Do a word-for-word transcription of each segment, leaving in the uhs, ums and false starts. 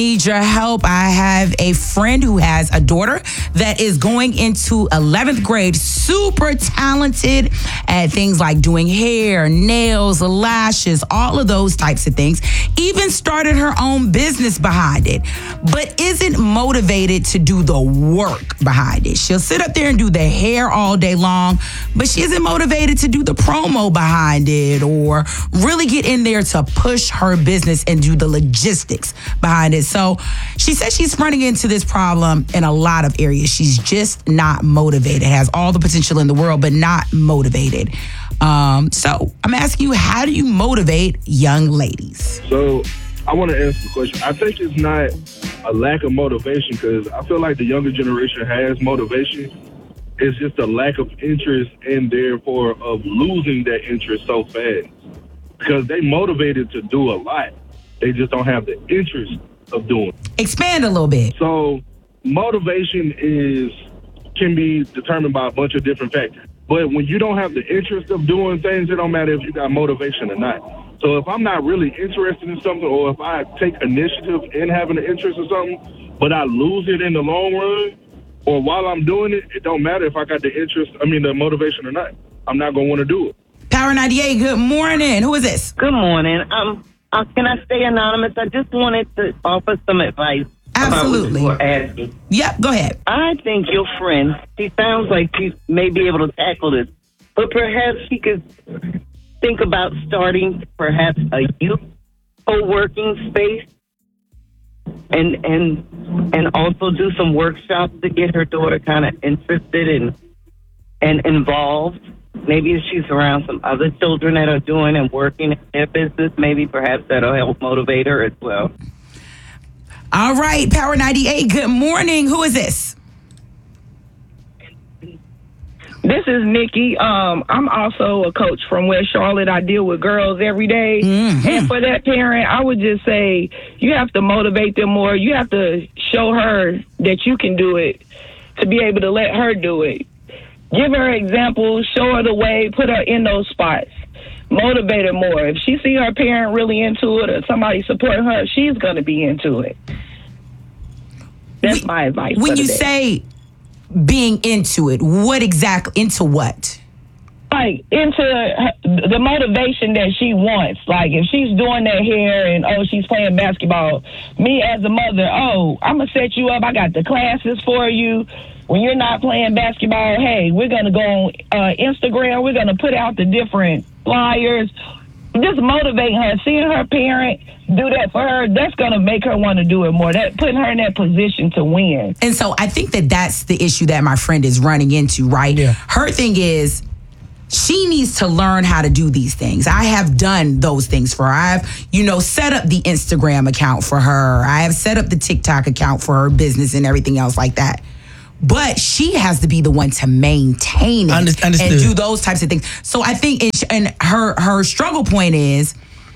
Need your help. I have a friend who has a daughter that is going into eleventh grade, super talented at things like doing hair, nails, lashes, all of those types of things. Even started her own business behind it, but isn't motivated to do the work behind it. She'll sit up there and do the hair all day long, but she isn't motivated to do the promo behind it or really get in there to push her business and do the logistics behind it. So she says she's running into this problem in a lot of areas. She's just not motivated, has all the potential in the world, but not motivated. Um, so I'm asking you, how do you motivate young ladies? So I want to answer the question. I think it's not a lack of motivation, because I feel like the younger generation has motivation. It's just a lack of interest, and therefore of losing that interest so fast, because they motivated to do a lot. They just don't have the interest of doing. Expand a little bit. So motivation is can be determined by a bunch of different factors. But when you don't have the interest of doing things, it don't matter if you got motivation or not. So if I'm not really interested in something, or if I take initiative in having an interest in something, but I lose it in the long run, or while I'm doing it, it don't matter if I got the interest, I mean the motivation or not. I'm not going to want to do it. Power ninety-eight, good morning. Who is this? Good morning. Um, uh, can I stay anonymous? I just wanted to offer some advice. Absolutely. About what you were asking. Yep, go ahead. I think your friend, she sounds like she may be able to tackle this, but perhaps she could think about starting perhaps a youth co-working space, and and and also do some workshops to get her daughter kind of interested and and involved. Maybe if she's around some other children that are doing and working in their business, maybe perhaps that'll help motivate her as well. All right, Power ninety-eight, good morning. Who is this? This is Nikki. Um, I'm also a coach from West Charlotte. I deal with girls every day. Mm-hmm. And for that parent, I would just say you have to motivate them more. You have to show her that you can do it to be able to let her do it. Give her examples, show her the way, put her in those spots. Motivate her more. If she see her parent really into it or somebody supporting her, she's going to be into it. That's when, my advice. When for you today. say being into it, what exactly, into what? Like, into her, the motivation that she wants. Like, if she's doing that hair and, oh, she's playing basketball, me as a mother, oh, I'm going to set you up. I got the classes for you. When you're not playing basketball, hey, we're going to go on uh, Instagram. We're going to put out the different flyers. Just motivate her. Seeing her parent do that for her, that's going to make her want to do it more. That putting her in that position to win. And so I think that that's the issue that my friend is running into, right? Yeah. Her thing is, she needs to learn how to do these things. I have done those things for her. I've, you know, set up the Instagram account for her. I have set up the TikTok account for her business and everything else like that. But she has to be the one to maintain it Understood. and do those types of things. So I think, it, and her her struggle point is,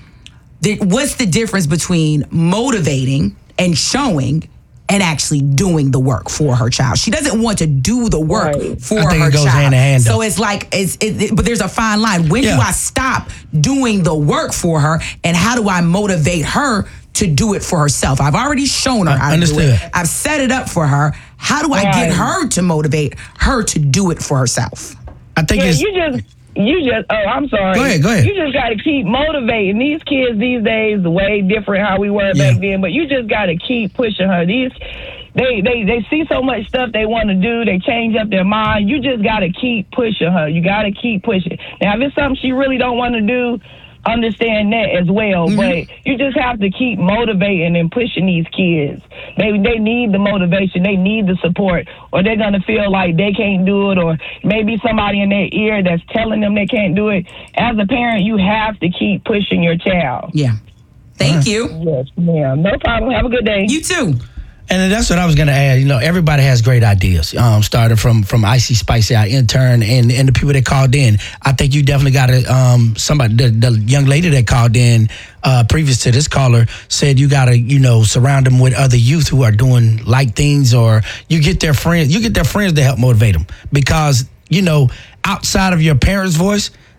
that what's the difference between motivating and showing and actually doing the work for her child? She doesn't want to do the work Right. for I think her it goes child. hand in hand, though. So it's like, it's, it, it, but there's a fine line. When Yeah. do I stop doing the work for her, and how do I motivate her to do it for herself? I've already shown her Uh, how to do understood. it. I've set it up for her. How do I get Right. her to motivate her to do it for herself? I think Yeah, it's you just, you just, oh, I'm sorry. Go ahead, go ahead. You just got to keep motivating. These kids these days, the way different how we were Yeah. back then, but you just got to keep pushing her. These, they, they, they see so much stuff they want to do. They change up their mind. You just got to keep pushing her. You got to keep pushing. Now, if it's something she really don't want to do, understand that as well. Mm-hmm. But you just have to keep motivating and pushing these kids. They they need the motivation, they need the support, or they're gonna feel like they can't do it, or maybe somebody in their ear that's telling them they can't do it. As a parent, you have to keep pushing your child. Yeah. Thank you. Yes, ma'am. No problem. Have a good day. You too. And that's what I was going to add. You know, everybody has great ideas. Um, started from from Icy Spicy, our intern, and and the people that called in. I think you definitely got to um somebody. The, the young lady that called in uh, previous to this caller said you got to you know surround them with other youth who are doing like things, or you get their friends. You get their friends to help motivate them, because you know outside of your parents' voice,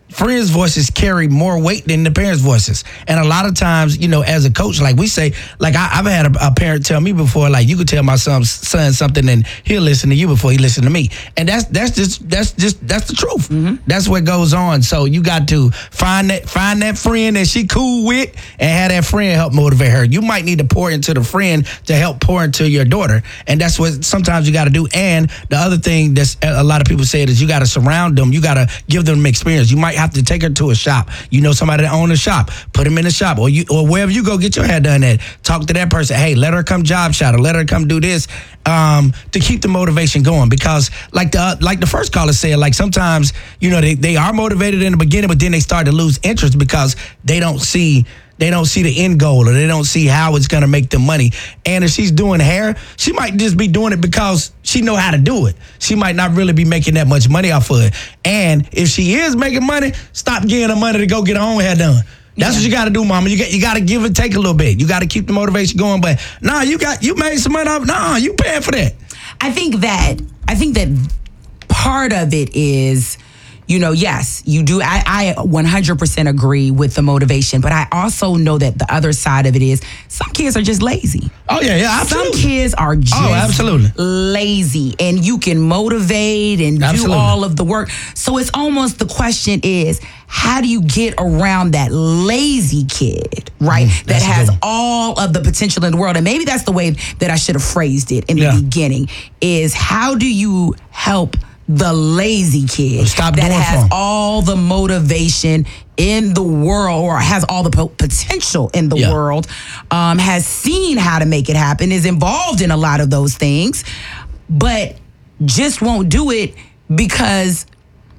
friends' voices carry more weight than the parents' voices. And a lot of times, you know, as a coach, like we say, like I, I've had a, a parent tell me before, like you could tell my son, son something and he'll listen to you before he listen to me. And that's that's just that's just that's the truth. Mm-hmm. That's what goes on. So you got to find that find that friend that she cool with and have that friend help motivate her. You might need to pour into the friend to help pour into your daughter. And that's what sometimes you got to do. And the other thing that's a lot of people say is you got to surround them. You got to give them experience. You might have to take her to a shop. You know somebody that owns a shop. Put them in the shop, or you or wherever you go get your hair done at. Talk to that person. Hey, let her come job shot or let her come do this um, to keep the motivation going. Because like the like the first caller said, like sometimes you know they, they are motivated in the beginning, but then they start to lose interest because they don't see. They don't see the end goal, or they don't see how it's going to make them money. And if she's doing hair, she might just be doing it because she know how to do it. She might not really be making that much money off of it. And if she is making money, stop giving her money to go get her own hair done. That's yeah. what you got to do, mama. You got you got to give and take a little bit. You got to keep the motivation going. But nah, you got you made some money off. Nah, you paying for that. I think that I think that part of it is. You know, yes, you do. I, I one hundred percent agree with the motivation, but I also know that the other side of it is some kids are just lazy. Oh, yeah, yeah, absolutely. Some kids are just oh, absolutely. lazy, and you can motivate and absolutely. do all of the work. So it's almost the question is, how do you get around that lazy kid, right, mm, that has all of the potential in the world? And maybe that's the way that I should have phrased it in yeah. the beginning, is how do you help the lazy kid Stop that has from. all the motivation in the world, or has all the po- potential in the yeah. world, um, has seen how to make it happen, is involved in a lot of those things, but just won't do it because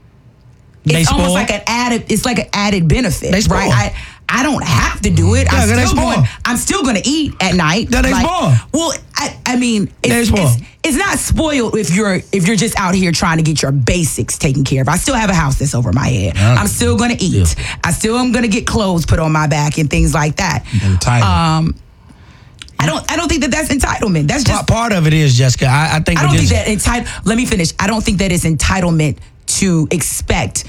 they it's spoil. almost like an added. It's like an added benefit, they right? I, I don't have to do it. Yeah, I'm, still going, I'm still going to eat at night. That like, spoil. Well, I, I mean, it's, it's, it's not spoiled if you're if you're just out here trying to get your basics taken care of. I still have a house that's over my head. Yeah. I'm still going to eat. Yeah. I still am going to get clothes put on my back and things like that. Entitled. Um, I don't. I don't think that that's entitlement. That's just part of it is, Jessica. I, I think. I don't think that entitled. Let me finish. I don't think that it's entitlement to expect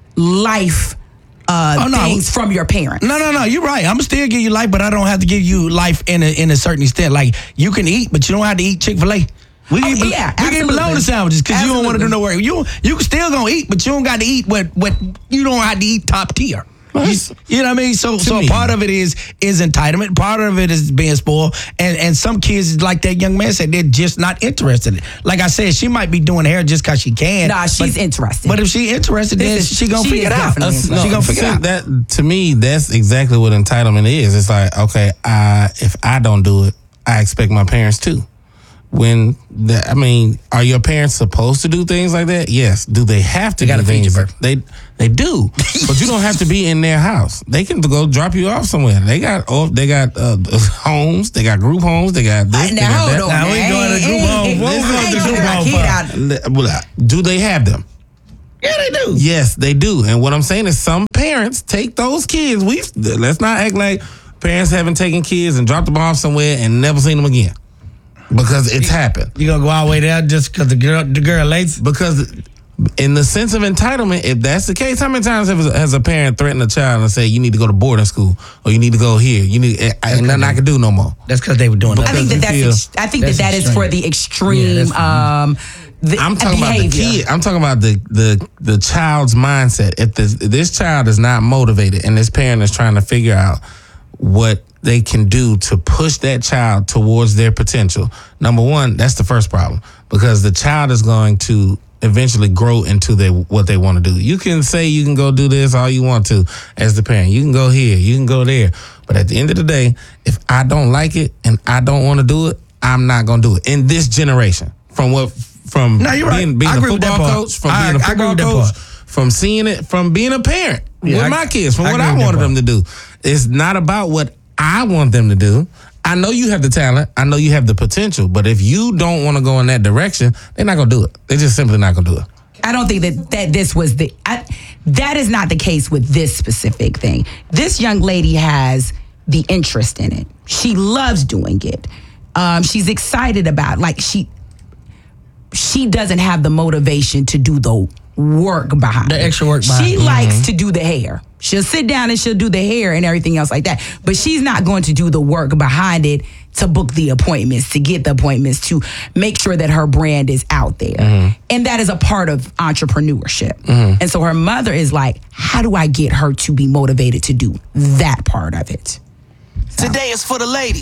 life. Uh, oh, no. things from your parents. No, no, no. You're right. I'm still give you life, but I don't have to give you life in a in a certain extent. Like you can eat, but you don't have to eat Chick-fil-A. We oh, can eat, yeah, we can eat bologna sandwiches because you don't want to do no work. You you can still gonna eat, but you don't got to eat what what you don't have to eat top tier. You, you know what I mean? So so me. part of it is is entitlement. Part of it is being spoiled. And and some kids, like that young man said, they're just not interested. Like I said, she might be doing hair just because she can. Nah, she's but, interested. But if she interested, then is, she gonna she figure it out. Uh, She no, gonna figure see, it out. That, to me, that's exactly what entitlement is. It's like, okay, I, if I don't do it, I expect my parents to. When the, I mean, are your parents supposed to do things like that? Yes. Do they have to They gotta do feed you, things? bro. They they do, but you don't have to be in their house. They can go drop you off somewhere. They got oh, they got uh, homes. They got group homes. They got this. Now, they got that. hold on, Now, we man. going to group Ain't- home. ain't- What we ain't- going to ain't group kicking our home kid for? out. Well, do they have them? Yeah, they do. Yes, they do. And what I'm saying is some parents take those kids. We let's not act like parents haven't taken kids and dropped them off somewhere and never seen them again. Because it's happened. You gonna go all the way there just because the girl the girl lazy? Because in the sense of entitlement, if that's the case, how many times has, has a parent threatened a child and say you need to go to boarding school or you need to go here? You need ain't nothing I can do no more. That's because they were doing I think that that's. feel- Ex- I think that that's that is extreme. for the extreme. Yeah, that's- um, the I'm talking behavior. about the kid. I'm talking about the the the child's mindset. If this this child is not motivated and this parent is trying to figure out what they can do to push that child towards their potential. Number one, that's the first problem because the child is going to eventually grow into their, what they want to do. You can say you can go do this all you want to as the parent. You can go here, you can go there. But at the end of the day, if I don't like it and I don't want to do it, I'm not going to do it. In this generation, from what from No, you're being, right. being I a agree with that football part. coach, from I- being a I agree football with that coach, part. from seeing it, from being a parent Yeah, with I- my kids, from I what agree I with that wanted part. them to do. It's not about what I want them to do. I know you have the talent. I know you have the potential. But if you don't want to go in that direction, they're not going to do it. They're just simply not going to do it. I don't think that, that this was the, I, that is not the case with this specific thing. This young lady has the interest in it. She loves doing it. Um, she's excited about, like she, she doesn't have the motivation to do the work behind The it. extra work behind She it. likes to do the hair. She'll sit down and she'll do the hair and everything else like that. But she's not going to do the work behind it to book the appointments, to get the appointments, to make sure that her brand is out there. Mm-hmm. And that is a part of entrepreneurship. Mm-hmm. And so her mother is like, how do I get her to be motivated to do that part of it? Today is for the ladies.